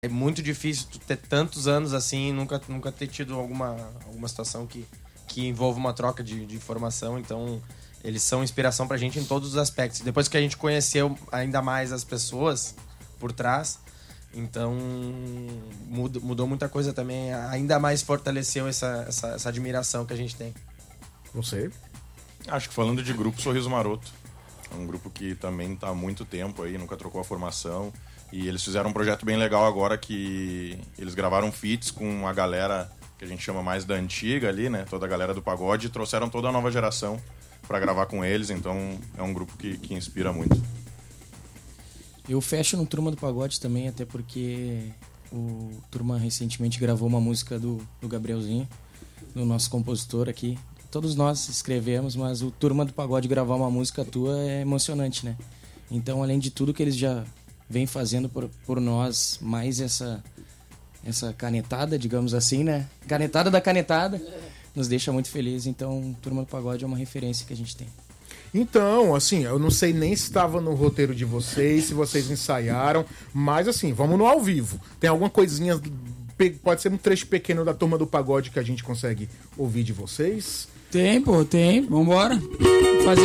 É muito difícil tu ter tantos anos assim e nunca ter tido alguma situação que envolva uma troca de informação. Então, eles são inspiração pra gente em todos os aspectos. Depois que a gente conheceu ainda mais as pessoas por trás, então mudou muita coisa também. Ainda mais fortaleceu essa admiração que a gente tem. Você? Acho que falando de grupo, Sorriso Maroto. É um grupo que também tá há muito tempo aí, nunca trocou a formação. E eles fizeram um projeto bem legal agora que eles gravaram feats com a galera que a gente chama mais da antiga ali, né? Toda a galera do pagode, e trouxeram toda a nova geração pra gravar com eles. Então é um grupo que inspira muito. Eu fecho no Turma do Pagode também, até porque o Turma recentemente gravou uma música do Gabrielzinho, do nosso compositor aqui. Todos nós escrevemos, mas o Turma do Pagode gravar uma música tua é emocionante, né? Então, além de tudo que eles já vêm fazendo por nós, mais essa canetada, digamos assim, né? Canetada da canetada, nos deixa muito felizes. Então, Turma do Pagode é uma referência que a gente tem. Então, assim, eu não sei nem se estava no roteiro de vocês, se vocês ensaiaram, mas assim, vamos no ao vivo. Tem alguma coisinha, pode ser um trecho pequeno da Turma do Pagode que a gente consegue ouvir de vocês? Tem, pô, tem. Vambora. Fazer